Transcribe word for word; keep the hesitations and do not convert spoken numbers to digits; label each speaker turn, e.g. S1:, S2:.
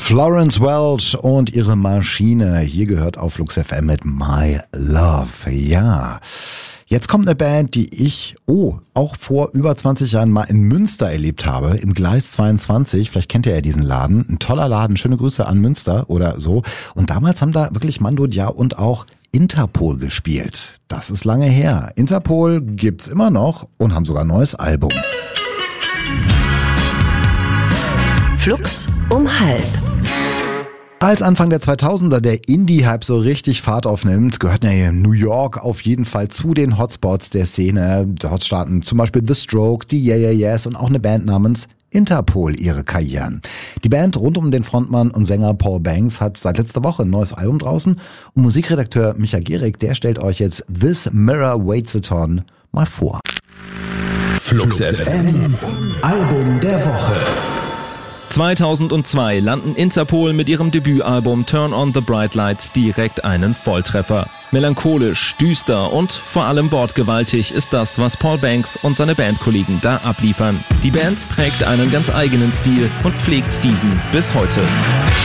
S1: Florence Welch und ihre Maschine. Hier gehört auf Flux F M mit My Love. Ja, jetzt kommt eine Band, die ich, oh, auch vor über zwanzig Jahren mal in Münster erlebt habe, im Gleis zweiundzwanzig. Vielleicht kennt ihr ja diesen Laden. Ein toller Laden, schöne Grüße an Münster oder so. Und damals haben da wirklich Mando Diao und auch Interpol gespielt. Das ist lange her. Interpol gibt's immer noch und haben sogar ein neues Album.
S2: Flux um halb.
S1: Als Anfang der zweitausender der Indie-Hype so richtig Fahrt aufnimmt, gehörten ja hier New York auf jeden Fall zu den Hotspots der Szene. Dort starten zum Beispiel The Strokes, die Yeah Yeah Yeahs und auch eine Band namens Interpol ihre Karrieren. Die Band rund um den Frontmann und Sänger Paul Banks hat seit letzter Woche ein neues Album draußen und Musikredakteur Micha Gehrig, der stellt euch jetzt This Mirror Waits a Ton mal vor.
S3: Flux F M, Album der Woche.
S4: zweitausendzwei landen Interpol mit ihrem Debütalbum Turn on the Bright Lights direkt einen Volltreffer. Melancholisch, düster und vor allem wortgewaltig ist das, was Paul Banks und seine Bandkollegen da abliefern. Die Band prägt einen ganz eigenen Stil und pflegt diesen bis heute.